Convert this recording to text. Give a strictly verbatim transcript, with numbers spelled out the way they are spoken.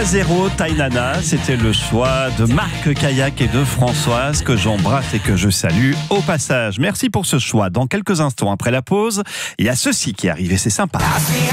zéro, Tainana, c'était le choix de Marc Caillac et de Françoise, que j'embrasse et que je salue au passage. Merci pour ce choix. Dans quelques instants après la pause, il y a ceci qui arrive et c'est sympa.